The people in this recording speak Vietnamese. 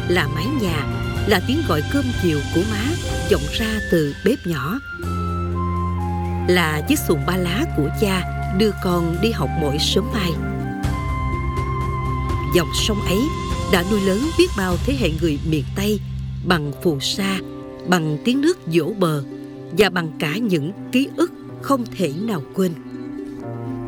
là mái nhà, là tiếng gọi cơm chiều của má vọng ra từ bếp nhỏ, là chiếc xuồng ba lá của cha đưa con đi học mỗi sớm mai. Dòng sông ấy đã nuôi lớn biết bao thế hệ người miền Tây bằng phù sa, bằng tiếng nước vỗ bờ và bằng cả những ký ức không thể nào quên.